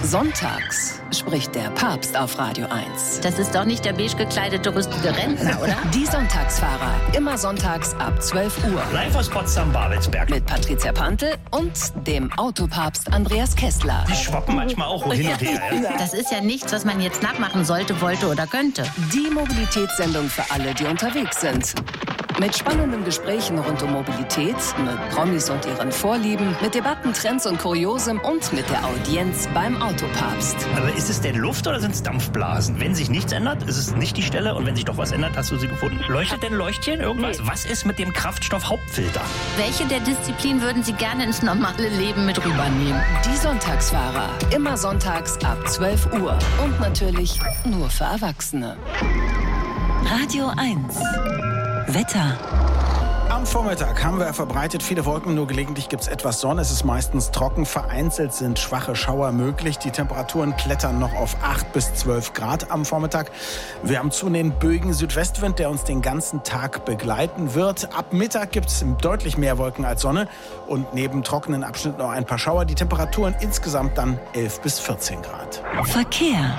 Sonntags spricht der Papst auf Radio 1. Das ist doch nicht der beige gekleidete rüstige Rentner, oder? Die Sonntagsfahrer. Immer sonntags ab 12 Uhr. Live aus Potsdam-Babelsberg. Mit Patricia Pantel und dem Autopapst Andreas Kessler. Die schwappen manchmal auch hin und her. Ja? Das ist ja nichts, was man jetzt nachmachen sollte, wollte oder könnte. Die Mobilitätssendung für alle, die unterwegs sind. Mit spannenden Gesprächen rund um Mobilität, mit Promis und ihren Vorlieben, mit Debatten, Trends und Kuriosem und mit der Audienz beim Autopapst. Aber ist es denn Luft oder sind es Dampfblasen? Wenn sich nichts ändert, ist es nicht die Stelle. Und wenn sich doch was ändert, hast du sie gefunden. Leuchtet denn Leuchtchen irgendwas? Nee. Was ist mit dem Kraftstoff-Hauptfilter? Welche der Disziplinen würden Sie gerne ins normale Leben mit rübernehmen? Die Sonntagsfahrer. Immer sonntags ab 12 Uhr. Und natürlich nur für Erwachsene. Radio 1. Wetter. Am Vormittag haben wir verbreitet viele Wolken, nur gelegentlich gibt es etwas Sonne. Es ist meistens trocken, vereinzelt sind schwache Schauer möglich. Die Temperaturen klettern noch auf 8 bis 12 Grad am Vormittag. Wir haben zunehmend böigen Südwestwind, der uns den ganzen Tag begleiten wird. Ab Mittag gibt es deutlich mehr Wolken als Sonne und neben trockenen Abschnitten noch ein paar Schauer. Die Temperaturen insgesamt dann 11 bis 14 Grad. Verkehr.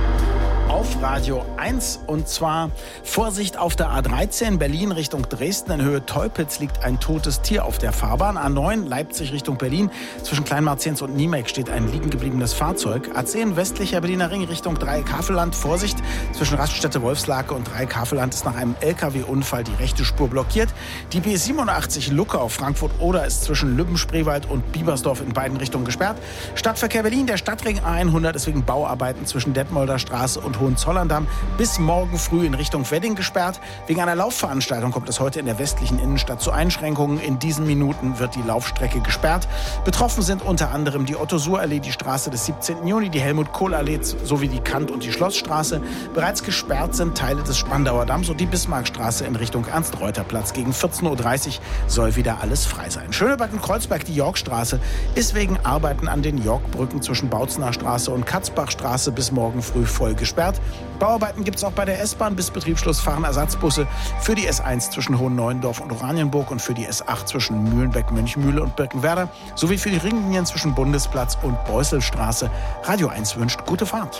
Auf Radio 1 und zwar Vorsicht auf der A13 Berlin Richtung Dresden. In Höhe Teupitz liegt ein totes Tier auf der Fahrbahn. A9 Leipzig Richtung Berlin. Zwischen Kleinmarzens und Niemek steht ein liegen gebliebenes Fahrzeug. A10 westlicher Berliner Ring Richtung Dreieck-Havelland. Vorsicht, zwischen Raststätte Wolfslake und Dreieck-Havelland ist nach einem LKW-Unfall die rechte Spur blockiert. Die B87 Lucke auf Frankfurt-Oder ist zwischen Lübben-Spreewald und Biebersdorf in beiden Richtungen gesperrt. Stadtverkehr Berlin, der Stadtring A100 ist wegen Bauarbeiten zwischen Detmolder Straße und Hohenzollern-Damm bis morgen früh in Richtung Wedding gesperrt. Wegen einer Laufveranstaltung kommt es heute in der westlichen Innenstadt zu Einschränkungen. In diesen Minuten wird die Laufstrecke gesperrt. Betroffen sind unter anderem die Otto-Suhr-Allee, die Straße des 17. Juni, die Helmut-Kohl-Allee sowie die Kant- und die Schlossstraße. Bereits gesperrt sind Teile des Spandauer Damms und die Bismarckstraße in Richtung Ernst-Reuter-Platz. Gegen 14.30 Uhr soll wieder alles frei sein. Schöneberg-Kreuzberg, die Yorkstraße, ist wegen Arbeiten an den Yorkbrücken zwischen Bautzener Straße und Katzbachstraße bis morgen früh voll gesperrt. Bauarbeiten gibt es auch bei der S-Bahn. Bis Betriebsschluss fahren Ersatzbusse für die S1 zwischen Hohenneuendorf und Oranienburg und für die S8 zwischen Mühlenbeck, Mönchmühle und Birkenwerder sowie für die Ringlinien zwischen Bundesplatz und Beusselstraße. Radio 1 wünscht gute Fahrt.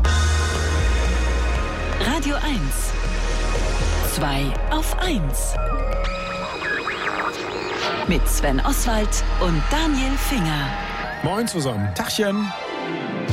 Radio 1. 2 auf 1. Mit Sven Oswald und Daniel Finger. Moin zusammen. Tachchen.